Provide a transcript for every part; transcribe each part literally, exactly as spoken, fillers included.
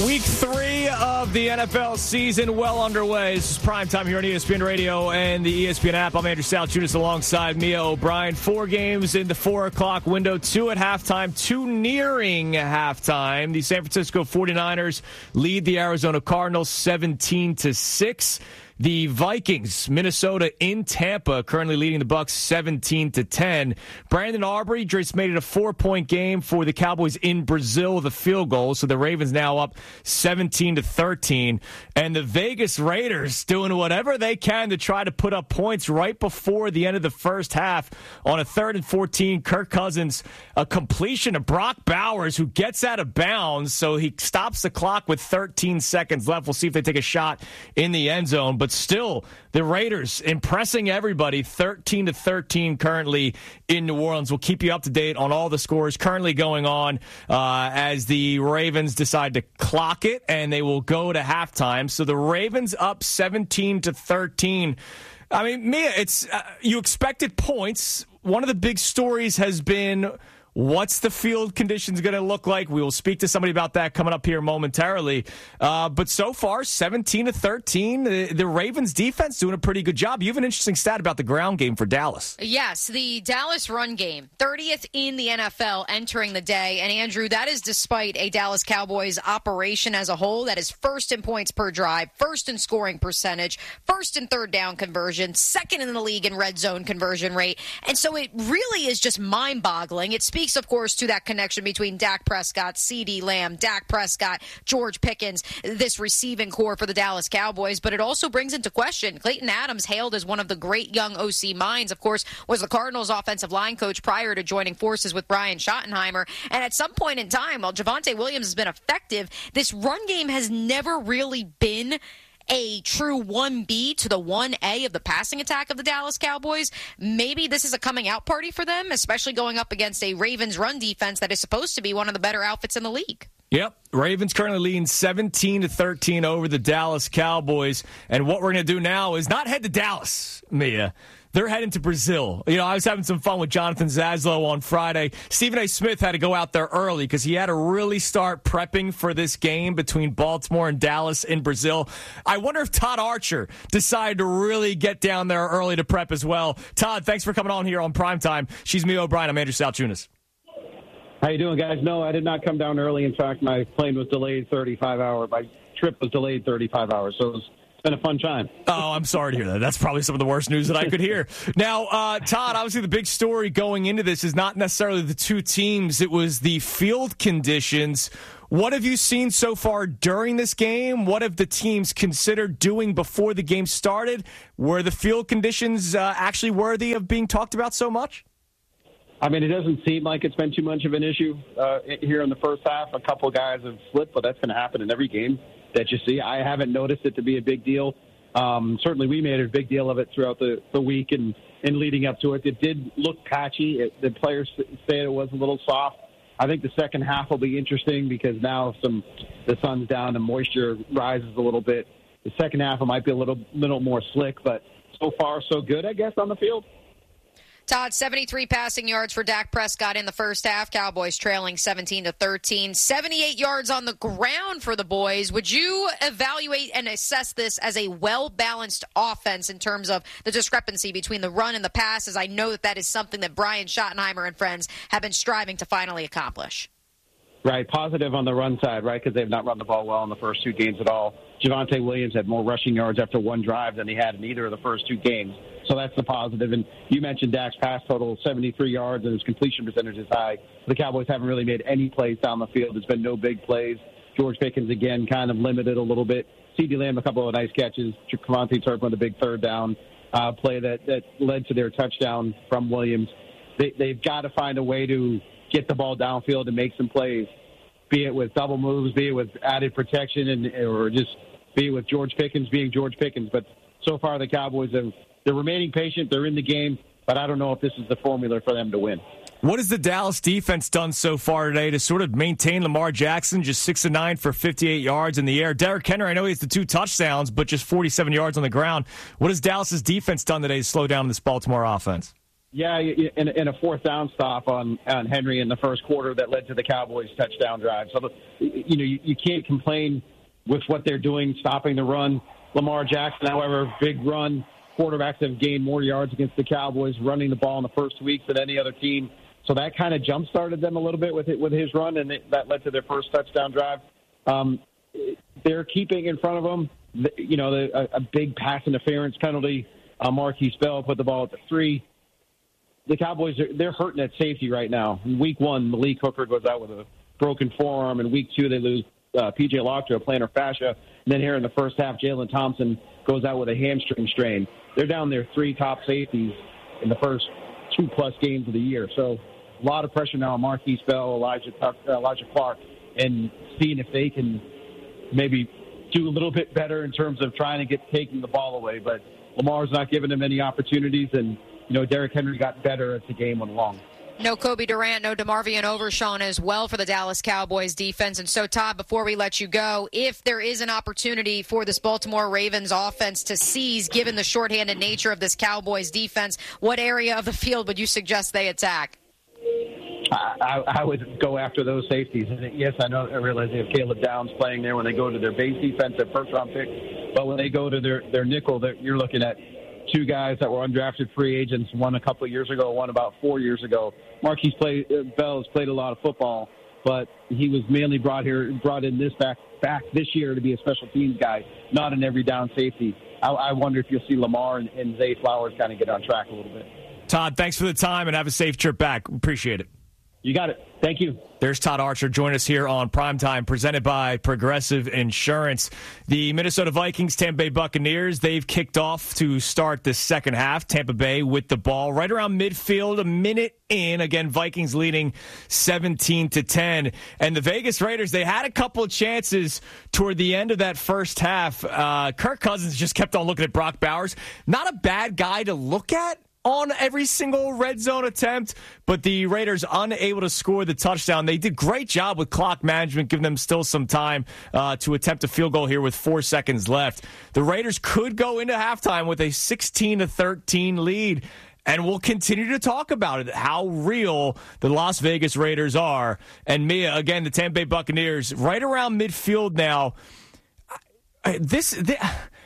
Week three of the N F L season well underway. This is primetime here on E S P N Radio and the E S P N app. I'm Andrew Salchunas alongside Mia O'Brien. Four games in the four o'clock window, two at halftime, two nearing halftime. The San Francisco forty-niners lead the Arizona Cardinals seventeen to six. The Vikings, Minnesota in Tampa, currently leading the Bucs seventeen to ten. Brandon Aubrey just made it a four-point game for the Cowboys in Brazil with a field goal, so the Ravens now up seventeen to thirteen. And the Vegas Raiders doing whatever they can to try to put up points right before the end of the first half on a third and fourteen. Kirk Cousins, a completion of Brock Bowers, who gets out of bounds, so he stops the clock with thirteen seconds left. We'll see if they take a shot in the end zone. But still, the Raiders impressing everybody, thirteen to thirteen currently in New Orleans. We'll keep you up to date on all the scores currently going on uh, as the Ravens decide to clock it, and they will go to halftime. So the Ravens up seventeen to thirteen. I mean, Mia, it's uh, you expected points. One of the big stories has been, what's the field conditions going to look like? We will speak to somebody about that coming up here momentarily. Uh, but so far, seventeen to thirteen, the, the Ravens defense doing a pretty good job. You have an interesting stat about the ground game for Dallas. Yes, the Dallas run game, thirtieth in the N F L entering the day. And Andrew, that is despite a Dallas Cowboys operation as a whole that is first in points per drive, first in scoring percentage, first in third down conversion, second in the league in red zone conversion rate. And so it really is just mind-boggling. It speaks of course, to that connection between Dak Prescott, CeeDee Lamb, Dak Prescott, George Pickens, this receiving core for the Dallas Cowboys. But it also brings into question Clayton Adams, hailed as one of the great young O C minds, of course, was the Cardinals offensive line coach prior to joining forces with Brian Schottenheimer. And at some point in time, while Javonte Williams has been effective, this run game has never really been a true one B to the one A of the passing attack of the Dallas Cowboys. Maybe this is a coming out party for them, especially going up against a Ravens run defense that is supposed to be one of the better outfits in the league. Yep. Ravens currently leading seventeen to thirteen over the Dallas Cowboys. And what we're going to do now is not head to Dallas, Mia. They're heading to Brazil. You know, I was having some fun with Jonathan Zaslow on Friday. Stephen A. Smith had to go out there early because he had to really start prepping for this game between Baltimore and Dallas in Brazil. I wonder if Todd Archer decided to really get down there early to prep as well. Todd, thanks for coming on here on Primetime. She's Mia O'Brien. I'm Andrew Salchunas. How you doing, guys? No, I did not come down early. In fact, my plane was delayed thirty-five hours. My trip was delayed thirty-five hours, so it was been a fun time. Oh, I'm sorry to hear that. That's probably some of the worst news that I could hear. Now, uh, Todd, obviously the big story going into this is not necessarily the two teams. It was the field conditions. What have you seen so far during this game? What have the teams considered doing before the game started? Were the field conditions uh, actually worthy of being talked about so much? I mean, it doesn't seem like it's been too much of an issue uh, here in the first half. A couple of guys have slipped, but that's going to happen in every game that you see. I haven't noticed it to be a big deal. Um, certainly we made a big deal of it throughout the, the week and, and leading up to it. It did look patchy. It, the players say it was a little soft. I think the second half will be interesting because now some the sun's down and moisture rises a little bit. The second half it might be a little little more slick, but so far so good, I guess, on the field. Todd, seventy-three passing yards for Dak Prescott in the first half. Cowboys trailing seventeen to thirteen. seventy-eight yards on the ground for the boys. Would you evaluate and assess this as a well-balanced offense in terms of the discrepancy between the run and the pass, as I know that that is something that Brian Schottenheimer and friends have been striving to finally accomplish? Right, positive on the run side, right, because they've not run the ball well in the first two games at all. Javonte Williams had more rushing yards after one drive than he had in either of the first two games. So that's the positive. And you mentioned Dak's pass total, seventy-three yards, and his completion percentage is high. The Cowboys haven't really made any plays down the field. There's been no big plays. George Pickens, again, kind of limited a little bit. CeeDee Lamb, a couple of nice catches. Cavante Turpin, the big third down uh, play that, that led to their touchdown from Williams. They, they've got to find a way to get the ball downfield and make some plays, be it with double moves, be it with added protection, and or just be it with George Pickens being George Pickens. But so far the Cowboys, have, they're remaining patient. They're in the game, but I don't know if this is the formula for them to win. What has the Dallas defense done so far today to sort of maintain Lamar Jackson, just six and nine for fifty-eight yards in the air? Derrick Henry, I know he has the two touchdowns, but just forty-seven yards on the ground. What has Dallas's defense done today to slow down this Baltimore offense? Yeah, in, in a fourth down stop on, on Henry in the first quarter that led to the Cowboys' touchdown drive. So, you know, you, you can't complain with what they're doing, stopping the run. Lamar Jackson, however, big run. Quarterbacks have gained more yards against the Cowboys running the ball in the first two weeks than any other team. So that kind of jump-started them a little bit with it, with his run, and it, that led to their first touchdown drive. Um, they're keeping in front of them, you know, the, a, a big pass interference penalty. Uh, Marquise Bell put the ball at the three. The Cowboys, are, they're hurting at safety right now. In week one, Malik Hooker goes out with a broken forearm. In week two, they lose uh, P J Locke to a plantar fascia. And then here in the first half, Jalen Thompson goes out with a hamstring strain. They're down their three top safeties in the first two-plus games of the year. So a lot of pressure now on Marquise Bell, Elijah, Tuck, uh, Elijah Clark, and seeing if they can maybe do a little bit better in terms of trying to get taking the ball away. But Lamar's not giving them any opportunities, and you know, Derrick Henry got better as the game went along. No Kobe Durant, no DeMarvion Overshawn as well for the Dallas Cowboys defense. And so, Todd, before we let you go, if there is an opportunity for this Baltimore Ravens offense to seize, given the shorthanded nature of this Cowboys defense, what area of the field would you suggest they attack? I, I would go after those safeties. And yes, I know I realize they have Caleb Downs playing there when they go to their base defense, their first-round pick. But when they go to their, their nickel, you're looking at two guys that were undrafted free agents, one a couple of years ago, one about four years ago. Marquise play, uh, Bell has played a lot of football, but he was mainly brought here, brought in this back back this year to be a special teams guy, not an every down safety. I, I wonder if you'll see Lamar and, and Zay Flowers kind of get on track a little bit. Todd, thanks for the time and have a safe trip back. Appreciate it. You got it. Thank you. There's Todd Archer. Join us here on Primetime, presented by Progressive Insurance. The Minnesota Vikings, Tampa Bay Buccaneers, they've kicked off to start the second half. Tampa Bay with the ball right around midfield, a minute in. Again, Vikings leading seventeen to ten. And the Vegas Raiders, they had a couple of chances toward the end of that first half. Uh, Kirk Cousins just kept on looking at Brock Bowers. Not a bad guy to look at on every single red zone attempt, but the Raiders unable to score the touchdown. They did great job with clock management, giving them still some time uh, to attempt a field goal here with four seconds left. The Raiders could go into halftime with a sixteen to thirteen lead, and we'll continue to talk about it, how real the Las Vegas Raiders are. And Mia, again, the Tampa Bay Buccaneers, right around midfield now. This, this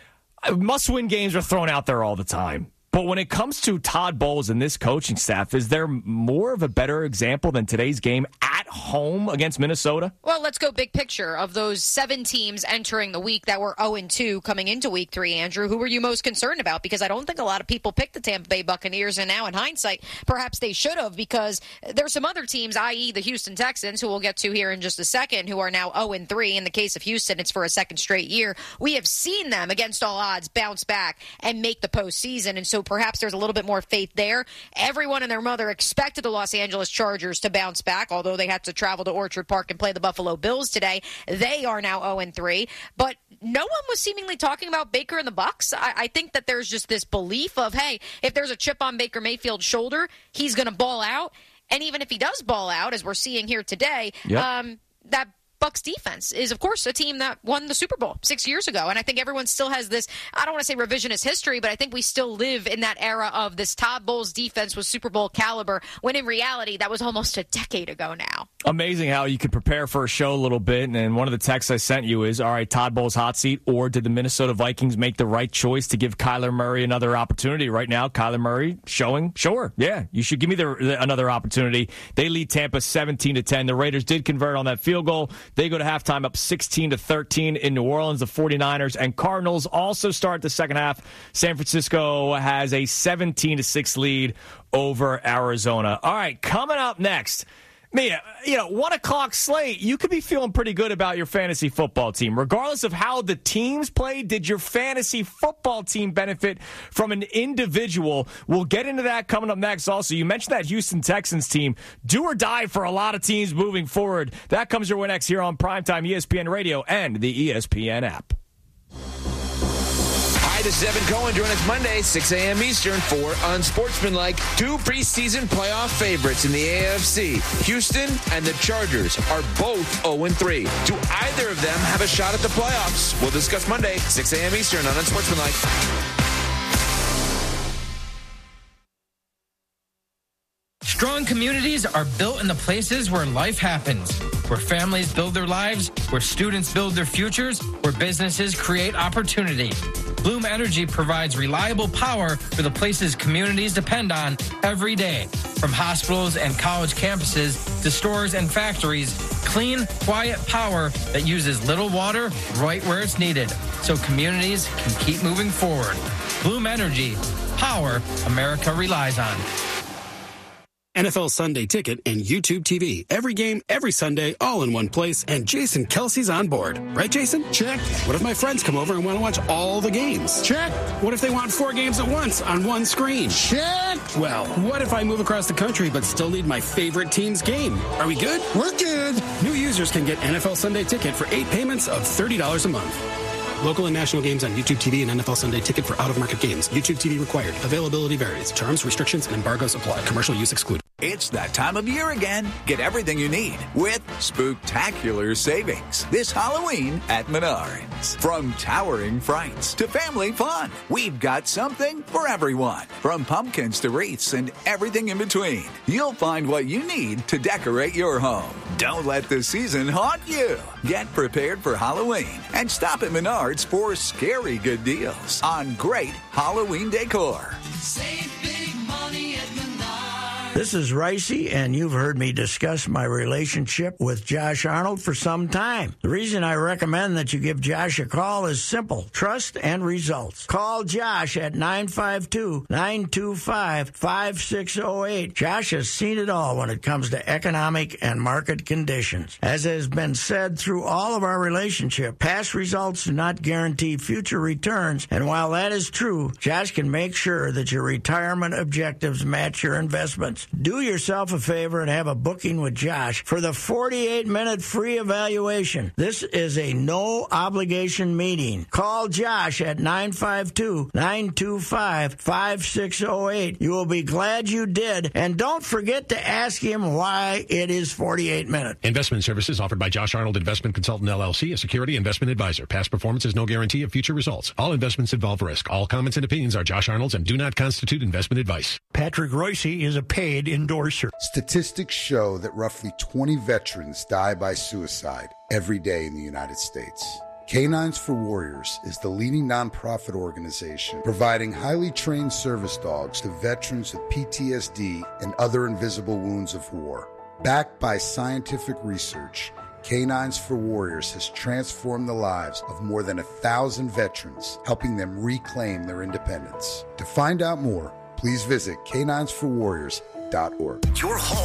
must-win games are thrown out there all the time. But when it comes to Todd Bowles and this coaching staff, is there more of a better example than today's game at home against Minnesota? Well, let's go big picture. Of those seven teams entering the week that were oh and two coming into week three, Andrew, who were you most concerned about? Because I don't think a lot of people picked the Tampa Bay Buccaneers, and now in hindsight, perhaps they should have, because there's some other teams, that is the Houston Texans, who we'll get to here in just a second, who are now oh and three. In the case of Houston, it's for a second straight year. We have seen them, against all odds, bounce back and make the postseason, and so perhaps there's a little bit more faith there. Everyone and their mother expected the Los Angeles Chargers to bounce back, although they had to travel to Orchard Park and play the Buffalo Bills today. They are now oh and three, but no one was seemingly talking about Baker and the Bucs. I, I think that there's just this belief of, hey, if there's a chip on Baker Mayfield's shoulder, he's going to ball out. And even if he does ball out, as we're seeing here today, yep. um, that Bucs defense is, of course, a team that won the Super Bowl six years ago. And I think everyone still has this, I don't want to say revisionist history, but I think we still live in that era of this Todd Bowles defense was Super Bowl caliber, when in reality, that was almost a decade ago now. Amazing how you could prepare for a show a little bit. And one of the texts I sent you is, all right, Todd Bowles hot seat, or did the Minnesota Vikings make the right choice to give Kyler Murray another opportunity? Right now, Kyler Murray showing, sure, yeah, you should give me the, the, another opportunity. They lead Tampa seventeen to ten. The Raiders did convert on that field goal. They go to halftime up sixteen to thirteen in New Orleans. The 49ers and Cardinals also start the second half. San Francisco has a seventeen to six lead over Arizona. All right, coming up next, Mia, you know, one o'clock slate, you could be feeling pretty good about your fantasy football team. Regardless of how the teams played, did your fantasy football team benefit from an individual? We'll get into that coming up next. Also, you mentioned that Houston Texans team. Do or die for a lot of teams moving forward. That comes your way next here on Primetime E S P N Radio and the E S P N app. Hi, this is Evan Cohen. Join us Monday, six a.m. Eastern for Unsportsmanlike. Two preseason playoff favorites in the A F C. Houston and the Chargers are both oh and three. Do either of them have a shot at the playoffs? We'll discuss Monday, six a.m. Eastern on Unsportsmanlike. Strong communities are built in the places where life happens, where families build their lives, where students build their futures, where businesses create opportunity. Bloom Energy provides reliable power for the places communities depend on every day. From hospitals and college campuses to stores and factories, clean, quiet power that uses little water right where it's needed, so communities can keep moving forward. Bloom Energy, power America relies on. N F L Sunday Ticket and YouTube T V. Every game, every Sunday, all in one place, and Jason Kelsey's on board. Right, Jason? Check. What if my friends come over and want to watch all the games? Check. What if they want four games at once on one screen? Check. Well, what if I move across the country but still need my favorite team's game? Are we good? We're good. New users can get N F L Sunday Ticket for eight payments of thirty dollars a month. Local and national games on YouTube T V and N F L Sunday Ticket for out-of-market games. YouTube T V required. Availability varies. Terms, restrictions, and embargoes apply. Commercial use excluded. It's that time of year again. Get everything you need with Spooktacular Savings this Halloween at Menards. From towering frights to family fun, we've got something for everyone. From pumpkins to wreaths and everything in between, you'll find what you need to decorate your home. Don't let the season haunt you. Get prepared for Halloween and stop at Menards for scary good deals on great Halloween decor. Save big money at Menards. This is Ricey, and you've heard me discuss my relationship with Josh Arnold for some time. The reason I recommend that you give Josh a call is simple: trust and results. Call Josh at nine five two, nine two five, five six zero eight. Josh has seen it all when it comes to economic and market conditions. As has been said through all of our relationship, past results do not guarantee future returns, and while that is true, Josh can make sure that your retirement objectives match your investments. Do yourself a favor and have a booking with Josh for the forty-eight minute free evaluation. This is a no-obligation meeting. Call Josh at nine five two, nine two five, five six zero eight. You will be glad you did, and don't forget to ask him why it is forty-eight minutes. Investment services offered by Josh Arnold Investment Consultant, L L C, a security investment advisor. Past performance is no guarantee of future results. All investments involve risk. All comments and opinions are Josh Arnold's and do not constitute investment advice. Patrick Royce is a paid endorser. Statistics show that roughly twenty veterans die by suicide every day in the United States. Canines for Warriors is the leading nonprofit organization providing highly trained service dogs to veterans with P T S D and other invisible wounds of war. Backed by scientific research, Canines for Warriors has transformed the lives of more than a thousand veterans, helping them reclaim their independence. To find out more, please visit canines for warriors dot org. Your home